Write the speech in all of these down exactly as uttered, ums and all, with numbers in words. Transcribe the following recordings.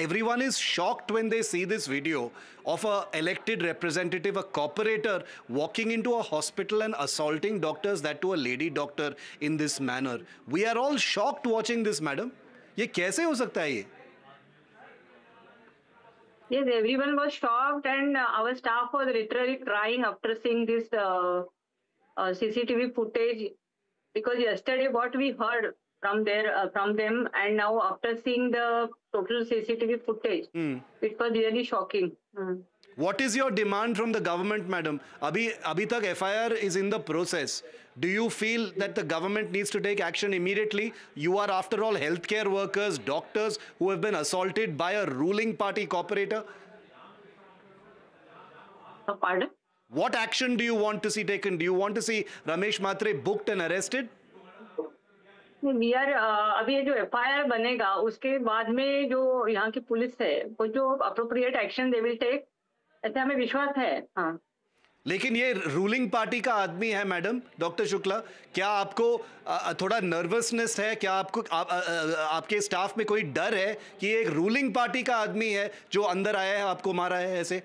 everyone is shocked when they see this video of a elected representative, a corporator, walking into a hospital and assaulting doctors, that to a lady doctor, in this manner. We are all shocked watching this, madam. ये कैसे हो सकता है ये? Yes, everyone was shocked, and uh, our staff was literally crying after seeing this uh, uh, C C T V footage. Because yesterday, what we heard from their uh, from them, and now after seeing the total C C T V footage, mm. it was really shocking. Mm. What is your demand from the government, madam? Abhi, abhi tak F I R is in the process. Do you feel that the government needs to take action immediately? You are, after all, healthcare workers, doctors who have been assaulted by a ruling party corporator. Uh, pardon? What action do you want to see taken? Do you want to see Ramesh Mhatre booked and arrested? We are, uh, अभी ये जो F I R बनेगा, उसके बाद में जो यहाँ की पुलिस है, वो जो appropriate action they will take, ऐसे हमें विश्वास है. हाँ. लेकिन ये रूलिंग पार्टी का आदमी है मैडम, डॉक्टर शुक्ला, क्या आपको थोड़ा नर्वसनेस है? क्या आपको आ, आ, आ, आपके स्टाफ में कोई डर है कि एक रूलिंग पार्टी का आदमी है जो अंदर आया है, आपको मारा है ऐसे?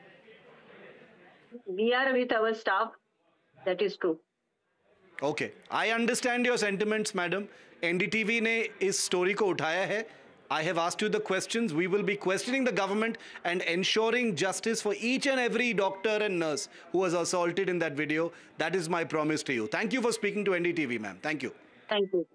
We are with our staff. That is true. Okay, I understand your sentiments, madam. N D T V ने इस स्टोरी को उठाया है. I have asked you the questions. We will be questioning the government and ensuring justice for each and every doctor and nurse who was assaulted in that video. That is my promise to you. Thank you for speaking to N D T V, ma'am. Thank you. Thank you.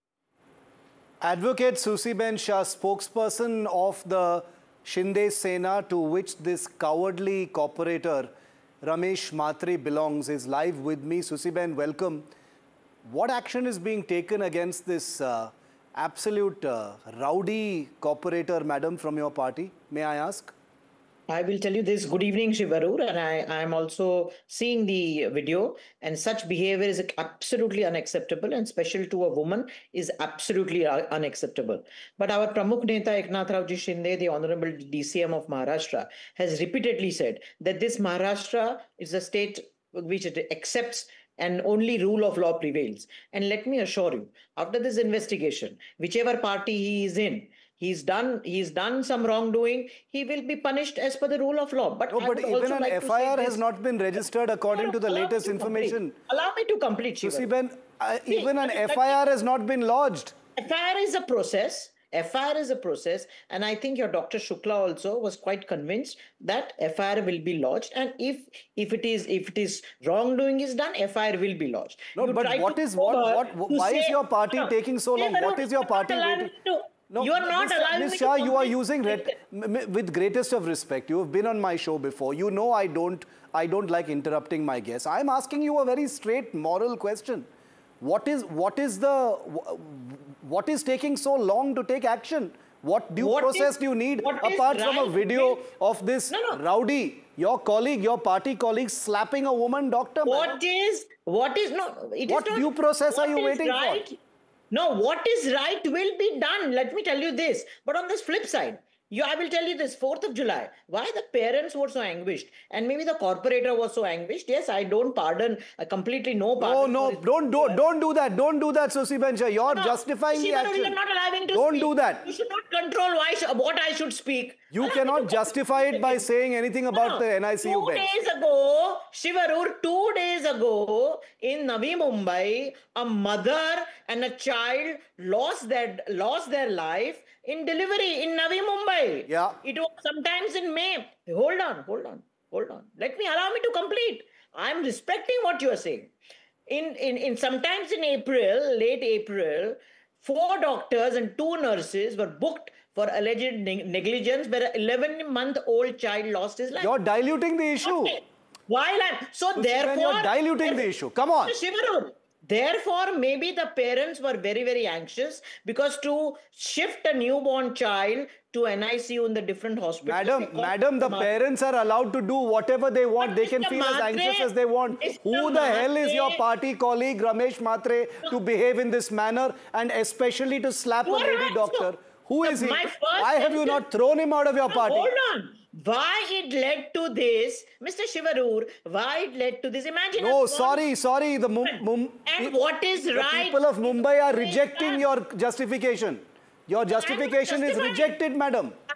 Advocate Susiben Shah, spokesperson of the Shinde Sena, to which this cowardly corporator Ramesh Mhatre belongs, is live with me. Susiben, welcome. What action is being taken against this uh, absolute uh, rowdy corporator, madam, from your party? May I ask? I will tell you this. Good evening, Shiv Arur, and I am also seeing the video, and such behavior is absolutely unacceptable, and special to a woman is absolutely unacceptable. But our Pramukh Neta Eknath Raoji Shinde, the Honorable D C M of Maharashtra, has repeatedly said that this Maharashtra is a state which it accepts and only rule of law prevails. And let me assure you, after this investigation, whichever party he is in, he's done he's done some wrongdoing, he will be punished as per the rule of law. But, no, but even an like F I R has not been registered according no, to the latest to information. Complete. Allow me to complete, Shiva. Susiben, uh, even an F I R has not been lodged. F I R is a process. F I R is a process, and I think your Doctor Shukla also was quite convinced that F I R will be lodged, and if if it is if it is wrongdoing is done, F I R will be lodged. No, you but what is what what why say, is your party no, taking so long? What is your party waiting? No, you are not allowing Miz Shah, you are using red, with greatest of respect. You have been on my show before. You know I don't I don't like interrupting my guests. I am asking you a very straight moral question. What is what is the what is taking so long to take action? What due what process is, do you need apart right from a video will, of this no, no. rowdy, your colleague, your party colleague slapping a woman doctor? What madam? is what is no? It what is not, due process are you waiting right, for? No, what is right will be done. Let me tell you this. But on this flip side, you, I will tell you this, fourth of July, why the parents were so anguished, and maybe the corporator was so anguished. Yes, I don't pardon, I completely no pardon. No, no, don't do, don't do that. Don't do that, Susiben Shah. You're no, justifying the action. You're not allowing to don't speak. do that. You should not control why, what I should speak. You Allow cannot justify it by saying anything about no, the N I C U two bench. Two days ago, Shiv Arur, two days ago, in Navi Mumbai, a mother and a child lost their, lost their life in delivery in Navi Mumbai. Yeah. It was sometimes in May. Hold on, hold on, hold on. Let me allow me to complete. I am respecting what you are saying. In, in, in sometimes in April, late April, four doctors and two nurses were booked for alleged neg negligence where an eleven-month-old child lost his life. You're diluting the issue. Okay. While I'm, so, so therefore... You're diluting the issue. Come on. Shiv Arur, therefore, maybe the parents were very, very anxious because to shift a newborn child to N I C U in the different hospitals. Madam, madam, the parents are allowed to do whatever they want. But they can feel Mhatre, as anxious as they want. Mister Who the Mhatre, hell is your party colleague, Ramesh Mhatre, no. to behave in this manner and especially to slap you a lady right, doctor? So, Who is he? Why have you not thrown him out of your party? Hold on. Why it led to this, Mister Shiv Arur, why it led to this? Imagine. No, sorry, sorry. The Mum, Mum, and what is the right? people of Mumbai are rejecting your justification. Your justification is rejected, madam.